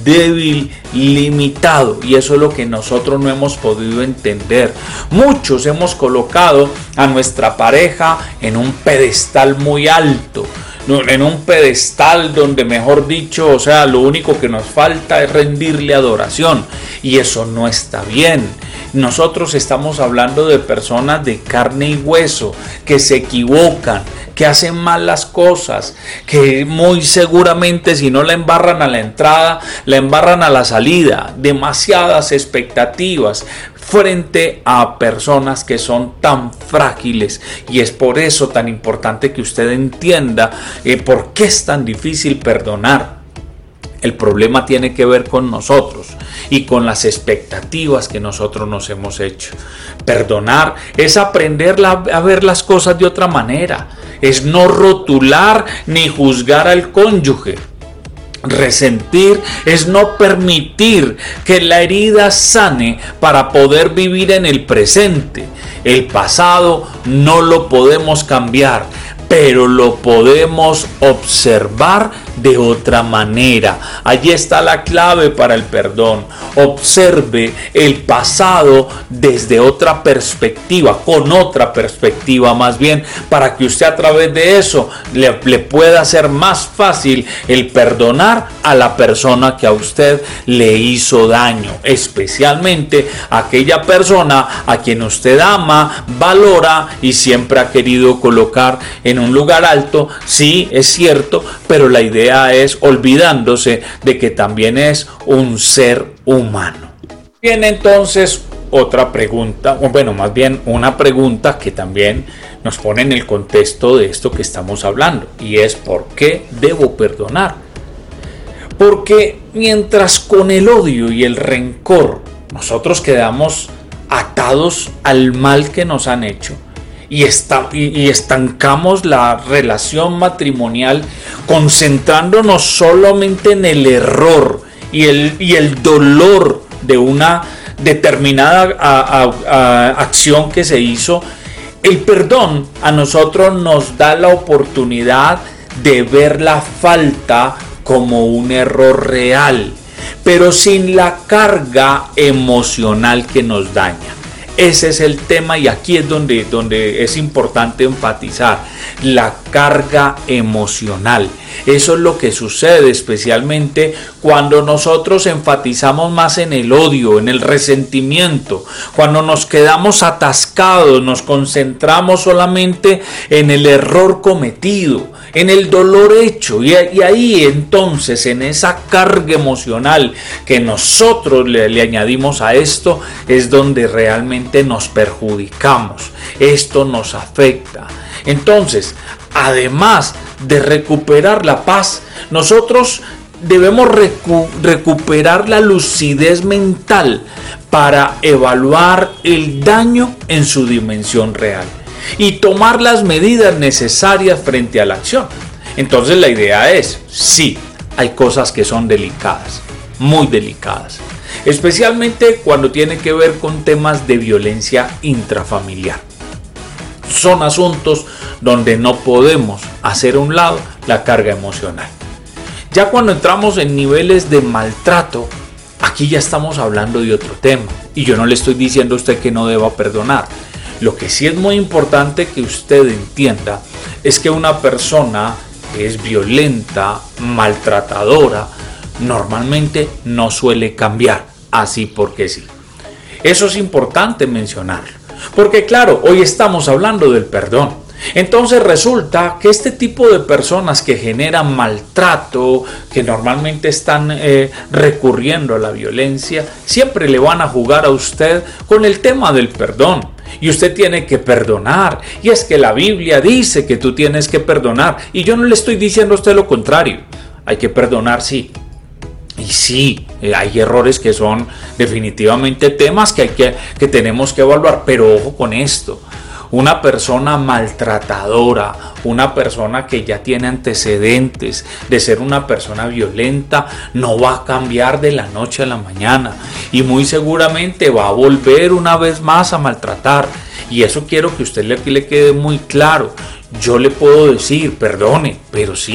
débil, limitado, y eso es lo que nosotros no hemos podido entender. Muchos hemos colocado a nuestra pareja en un pedestal muy alto, en un pedestal donde, mejor dicho, o sea, lo único que nos falta es rendirle adoración, y eso no está bien. Nosotros estamos hablando de personas de carne y hueso que se equivocan, que hacen mal las cosas, que muy seguramente si no la embarran a la entrada, la embarran a la salida. Demasiadas expectativas frente a personas que son tan frágiles, y es por eso tan importante que usted entienda por qué es tan difícil perdonar. El problema tiene que ver con nosotros y con las expectativas que nosotros nos hemos hecho. Perdonar es aprender a ver las cosas de otra manera. Es no rotular ni juzgar al cónyuge. Resentir es no permitir que la herida sane para poder vivir en el presente. El pasado no lo podemos cambiar, pero lo podemos observar de otra manera. Allí está la clave para el perdón. Observe el pasado desde otra perspectiva, con otra perspectiva más bien, para que usted a través de eso le pueda hacer más fácil el perdonar a la persona que a usted le hizo daño, especialmente aquella persona a quien usted ama, valora y siempre ha querido colocar en un lugar alto. Sí, es cierto, pero la idea es olvidándose de que también es un ser humano. Viene entonces otra pregunta, o bueno, más bien una pregunta que también nos pone en el contexto de esto que estamos hablando, y es: ¿por qué debo perdonar? Porque mientras con el odio y el rencor nosotros quedamos atados al mal que nos han hecho, y estancamos la relación matrimonial concentrándonos solamente en el error y el dolor de una determinada acción que se hizo, el perdón a nosotros nos da la oportunidad de ver la falta como un error real, pero sin la carga emocional que nos daña. Ese es el tema, y aquí es donde es importante enfatizar la carga emocional. Eso es lo que sucede especialmente cuando nosotros enfatizamos más en el odio, en el resentimiento, cuando nos quedamos atascados, nos concentramos solamente en el error cometido, en el dolor hecho, y ahí entonces, en esa carga emocional que nosotros le añadimos a esto, es donde realmente nos perjudicamos. Esto nos afecta. Entonces, además de recuperar la paz, nosotros debemos recuperar la lucidez mental para evaluar el daño en su dimensión real y tomar las medidas necesarias frente a la acción. Entonces la idea es: sí, hay cosas que son delicadas, muy delicadas, especialmente cuando tiene que ver con temas de violencia intrafamiliar. Son asuntos donde no podemos hacer a un lado la carga emocional. Ya cuando entramos en niveles de maltrato, aquí ya estamos hablando de otro tema, y yo no le estoy diciendo a usted que no deba perdonar. Lo que sí es muy importante que usted entienda es que una persona que es violenta, maltratadora, normalmente no suele cambiar así porque sí. Eso es importante mencionarlo, porque claro, hoy estamos hablando del perdón. Entonces resulta que este tipo de personas que generan maltrato, que normalmente están recurriendo a la violencia, siempre le van a jugar a usted con el tema del perdón. Y usted tiene que perdonar. Y es que la Biblia dice que tú tienes que perdonar. Y yo no le estoy diciendo a usted lo contrario. Hay que perdonar, sí. Y sí, hay errores que son definitivamente temas que tenemos que evaluar. Pero ojo con esto. Una persona maltratadora, una persona que ya tiene antecedentes de ser una persona violenta, no va a cambiar de la noche a la mañana, y muy seguramente va a volver una vez más a maltratar. Y eso quiero que a usted le quede muy claro. Yo le puedo decir: perdone, pero sí,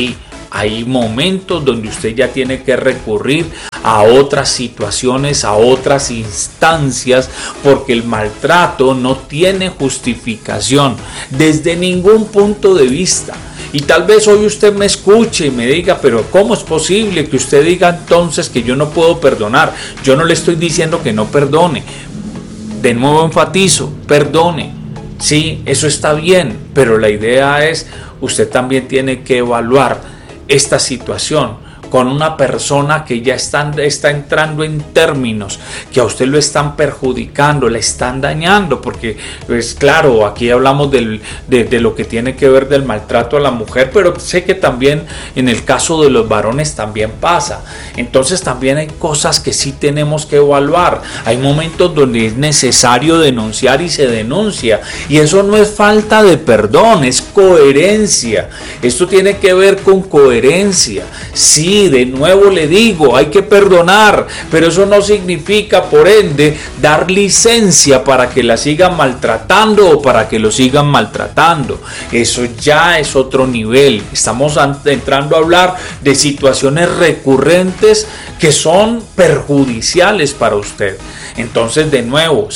hay momentos donde usted ya tiene que recurrir a otras situaciones, a otras instancias, porque el maltrato no tiene justificación desde ningún punto de vista. Y tal vez hoy usted me escuche y me diga, pero ¿cómo es posible que usted diga entonces que yo no puedo perdonar? Yo no le estoy diciendo que no perdone. De nuevo enfatizo, perdone. Sí, eso está bien, pero la idea es, usted también tiene que evaluar esta situación con una persona que ya está entrando en términos que a usted lo están perjudicando, le están dañando, porque pues claro, aquí hablamos de lo que tiene que ver del maltrato a la mujer, pero sé que también en el caso de los varones también pasa. Entonces también hay cosas que sí tenemos que evaluar. Hay momentos donde es necesario denunciar y se denuncia, y eso no es falta de perdón, es coherencia. Esto tiene que ver con coherencia. Sí, de nuevo le digo, hay que perdonar, pero eso no significa, por ende, dar licencia para que la sigan maltratando o para que lo sigan maltratando. Eso ya es otro nivel. Estamos entrando a hablar de situaciones recurrentes que son perjudiciales para usted. Entonces, de nuevo,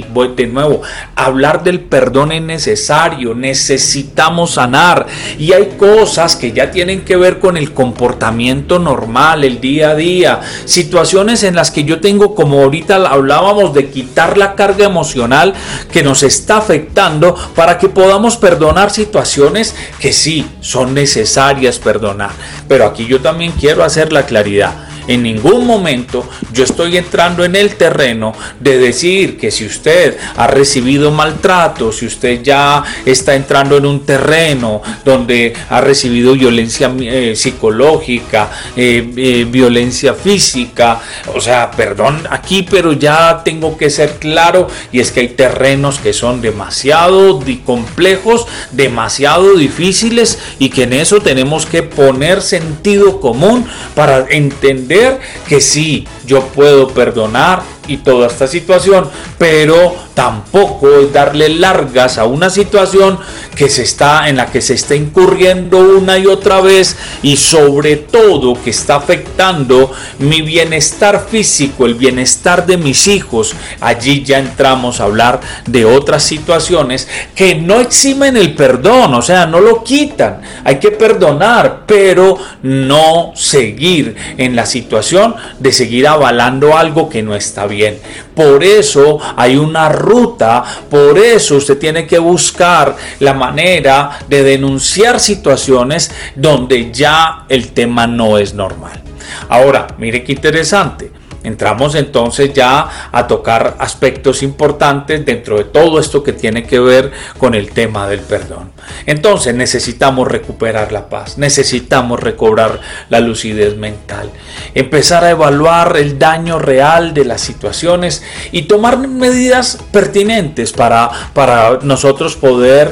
hablar del perdón es necesario, necesitamos sanar, y hay cosas que ya tienen que ver con el comportamiento normal, el día a día, situaciones en las que yo tengo, como ahorita hablábamos, de quitar la carga emocional que nos está afectando para que podamos perdonar situaciones que sí son necesarias perdonar. Pero aquí yo también quiero hacer la claridad. En ningún momento yo estoy entrando en el terreno de decir que si usted ha recibido maltrato, si usted ya está entrando en un terreno donde ha recibido violencia psicológica, violencia física, o sea, perdón aquí, pero ya tengo que ser claro, y es que hay terrenos que son demasiado complejos, demasiado difíciles, y que en eso tenemos que poner sentido común para entender que sí, yo puedo perdonar y toda esta situación, pero tampoco es darle largas a una situación en la que se está incurriendo una y otra vez, y sobre todo que está afectando mi bienestar físico, el bienestar de mis hijos. Allí ya entramos a hablar de otras situaciones que no eximen el perdón, o sea, no lo quitan. Hay que perdonar, pero no seguir en la situación de seguir avalando algo que no está bien. Por eso hay una ruta, por eso usted tiene que buscar la manera de denunciar situaciones donde ya el tema no es normal. Ahora, mire qué interesante. Entramos entonces ya a tocar aspectos importantes dentro de todo esto que tiene que ver con el tema del perdón. Entonces necesitamos recuperar la paz, necesitamos recobrar la lucidez mental, empezar a evaluar el daño real de las situaciones y tomar medidas pertinentes para nosotros poder,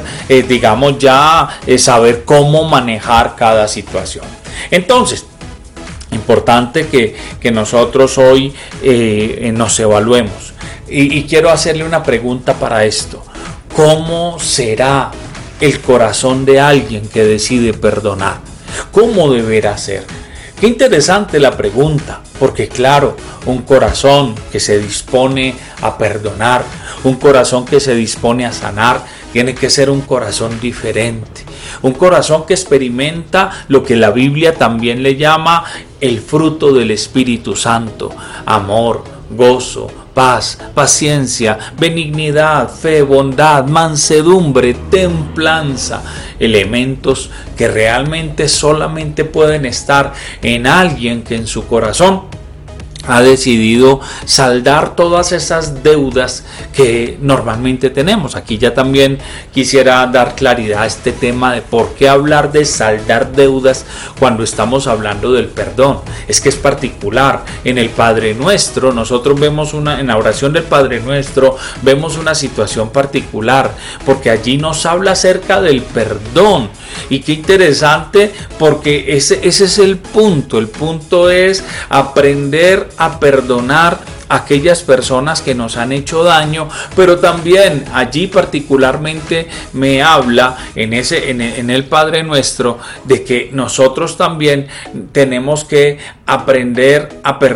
saber cómo manejar cada situación. Entonces, importante que nosotros hoy nos evaluemos, y quiero hacerle una pregunta para esto: ¿cómo será el corazón de alguien que decide perdonar? ¿Cómo deberá ser? Qué interesante la pregunta, porque claro, un corazón que se dispone a perdonar, un corazón que se dispone a sanar, tiene que ser un corazón diferente, un corazón que experimenta lo que la Biblia también le llama el fruto del Espíritu Santo: amor, gozo, paz, paciencia, benignidad, fe, bondad, mansedumbre, templanza. Elementos que realmente solamente pueden estar en alguien que en su corazón ha decidido saldar todas esas deudas que normalmente tenemos. Aquí ya también quisiera dar claridad a este tema de por qué hablar de saldar deudas cuando estamos hablando del perdón. Es que es particular. En el Padre Nuestro, nosotros vemos en la oración del Padre Nuestro, vemos una situación particular, porque allí nos habla acerca del perdón. Y qué interesante, porque ese es el punto. El punto es aprender a perdonar a aquellas personas que nos han hecho daño, pero también allí particularmente me habla en el Padre Nuestro de que nosotros también tenemos que aprender a perdonar